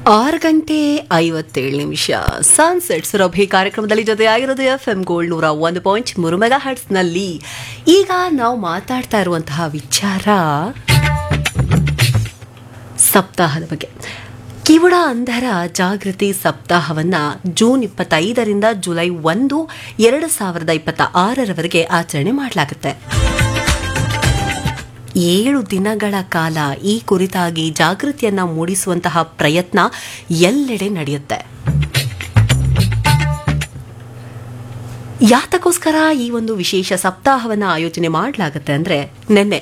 6:57 sunset Surabhi ಕಾರ್ಯಕ್ರಮದಲ್ಲಿ ಜೊತೆಯಾಗಿರೋದು FM gold 101.3 mega ಹರ್ಟ್ಸ್ನಲ್ಲಿ. ಈಗ ನಾವು ಮಾತಾಡ್ತಾ ಇರುವಂತಹ ವಿಚಾರ ಸಪ್ತಾಹದ ಬಗ್ಗೆ. ಕಿವುಡ ಅಂಧರ ಜಾಗೃತಿ ಸಪ್ತಾಹವನ್ನ ಜೂನ್ 25ರಿಂದ ಜುಲೈ 1, 2026ರವರೆಗೆ ಆಚರಣೆ ಮಾಡಲಾಗುತ್ತೆ. 7 ದಿನಗಳ ಕಾಲ ಈ ಕುರಿತಾಗಿ ಜಾಗೃತಿಯನ್ನ ಮೂಡಿಸುವಂತಹ ಪ್ರಯತ್ನ ಎಲ್ಲೆಡೆ ನಡೆಯುತ್ತೆ. ಯಾತಕ್ಕೋಸ್ಕರ ಈ ಒಂದು ವಿಶೇಷ ಸಪ್ತಾಹವನ್ನ ಆಯೋಜನೆ ಮಾಡಲಾಗುತ್ತೆ ಅಂದ್ರೆ, ನಿನ್ನೆ